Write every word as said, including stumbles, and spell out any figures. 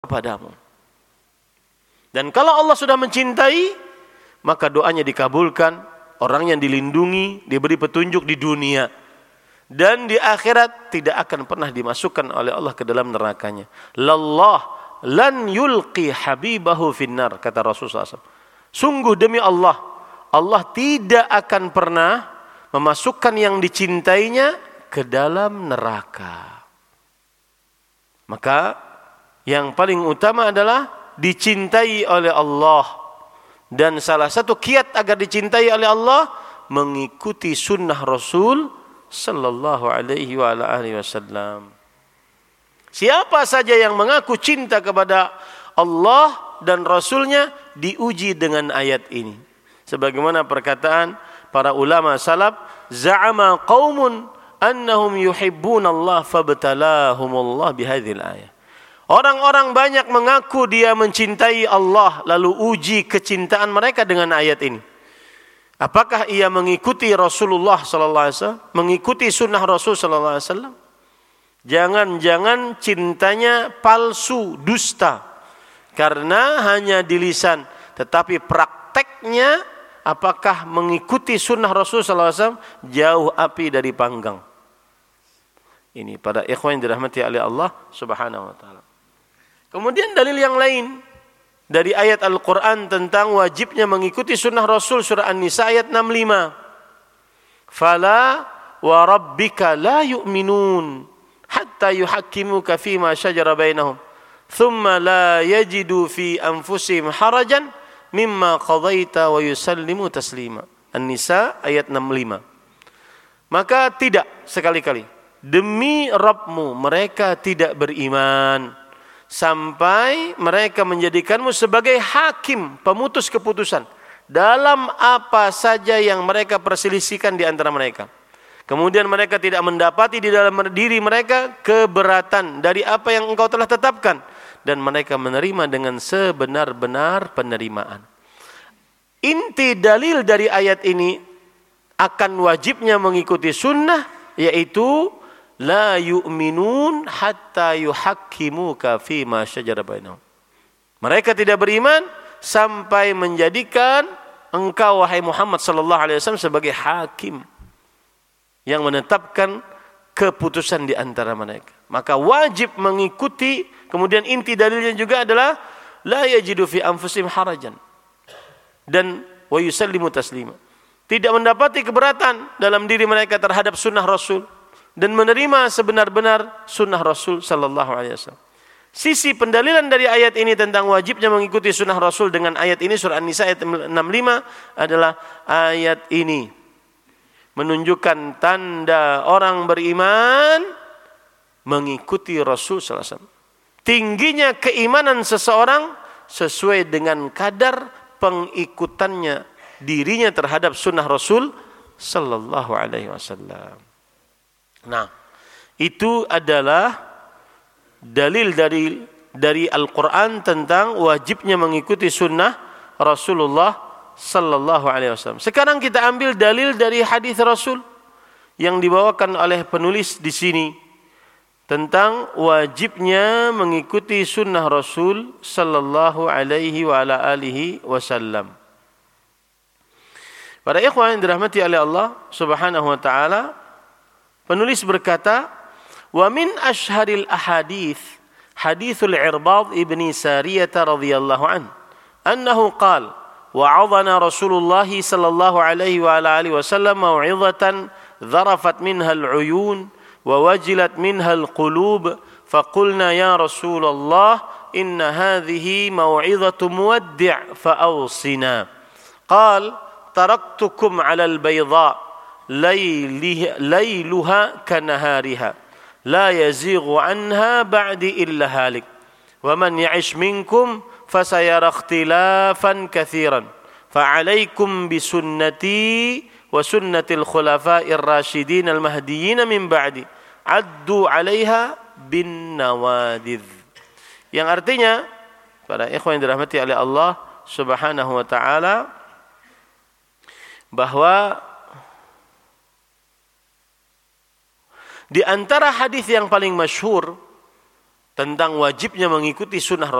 kepadamu. Dan kalau Allah sudah mencintai, maka doanya dikabulkan, orang yang dilindungi, diberi petunjuk di dunia. Dan di akhirat tidak akan pernah dimasukkan oleh Allah ke dalam nerakanya. Lallah lan yulqi habibahu finnar, kata Rasulullah shallallahu alaihi wasallam. Sungguh demi Allah, Allah tidak akan pernah memasukkan yang dicintainya ke dalam neraka. Maka yang paling utama adalah dicintai oleh Allah. Dan salah satu kiat agar dicintai oleh Allah, mengikuti sunnah Rasul sallallahu alaihi wa ala alihi wasallam. Siapa saja yang mengaku cinta kepada Allah dan Rasulnya diuji dengan ayat ini. Sebagaimana perkataan para ulama salaf, za'ama qaumun annahum yuhibbuna Allah fabtalahumullah bihadzal ayat. Orang-orang banyak mengaku dia mencintai Allah, lalu uji kecintaan mereka dengan ayat ini. Apakah ia mengikuti Rasulullah sallallahu alaihi wasallam, mengikuti sunnah Rasul sallallahu alaihi wasallam? Jangan-jangan cintanya palsu, dusta. Karena hanya di lisan, tetapi prakteknya apakah mengikuti sunnah Rasul sallallahu alaihi wasallam? Jauh api dari panggang. Ini pada ikhwan yang dirahmati oleh Allah Subhanahu wa taala. Kemudian dalil yang lain dari ayat Al-Quran tentang wajibnya mengikuti sunnah Rasul, surah An-Nisa ayat enam puluh lima. Fala wa rabbika la yu'minun hatta yuhakkimuka fima syajara bainahum thumma la yajidu fi anfusihim harajan mimma qadaita wa yusallimu taslima. An-Nisa ayat enam puluh lima. Maka tidak sekali-kali, demi Rabbmu mereka tidak beriman sampai mereka menjadikanmu sebagai hakim, pemutus keputusan dalam apa saja yang mereka perselisihkan di antara mereka. Kemudian mereka tidak mendapati di dalam diri mereka keberatan dari apa yang engkau telah tetapkan, dan mereka menerima dengan sebenar-benar penerimaan. Inti dalil dari ayat ini akan wajibnya mengikuti sunnah, yaitu la yu'minun hatta yuhakkimuka fima syajara bainahum. Mereka tidak beriman sampai menjadikan engkau wahai Muhammad sallallahu alaihi wasallam sebagai hakim yang menetapkan keputusan di antara mereka. Maka wajib mengikuti. Kemudian inti dalilnya juga adalah la yajidu fi anfusihim harajan dan wa yusallimu taslima. Tidak mendapati keberatan dalam diri mereka terhadap sunnah Rasul dan menerima sebenar-benar sunnah Rasul sallallahu alaihi wasallam. Sisi pendalilan dari ayat ini tentang wajibnya mengikuti sunnah Rasul dengan ayat ini, surah An-Nisa ayat enam puluh lima, adalah ayat ini menunjukkan tanda orang beriman mengikuti Rasul sallallahu alaihi wasallam. Tingginya keimanan seseorang sesuai dengan kadar pengikutannya dirinya terhadap sunnah Rasul sallallahu alaihi wasallam. Nah, itu adalah dalil dari dari Al-Quran tentang wajibnya mengikuti sunnah Rasulullah sallallahu alaihi wasallam. Sekarang kita ambil dalil dari hadis Rasul yang dibawakan oleh penulis di sini tentang wajibnya mengikuti sunnah Rasul sallallahu alaihi wa ala alihi wasallam. Para ikhwan yang dirahmati oleh Allah Subhanahu wa taala, penulis berkata, wa min ashharil ahadits haditsul Irbad ibni Sariyah radhiyallahu an annahu qala wa'adhana Rasulullah sallallahu alaihi wa ala alihi wasallam mau'izatan dharafat minha al-uyun wa wajilat minha al-qulub faqulna ya Rasulullah inna hadhihi mau'izatu muwaddi' fa'awsina qala taraktukum 'ala al-bayda layluha kanahariha la yazighu anha ba'di illa halik wa man ya'ish minkum fasayara ikhtilafan katsiran fa'alaikum bisunnati wa sunnatil khulafa'ir rasyidin al mahdiyyin min ba'di addu 'alaiha bin nawadidh. Yang artinya, para ikhwan yang dirahmati oleh Allah Subhanahu wa taala, bahwa di antara hadis yang paling masyhur tentang wajibnya mengikuti sunnah